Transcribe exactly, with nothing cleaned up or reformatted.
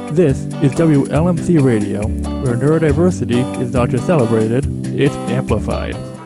This is W L M C Radio, where neurodiversity is not just celebrated, it's amplified.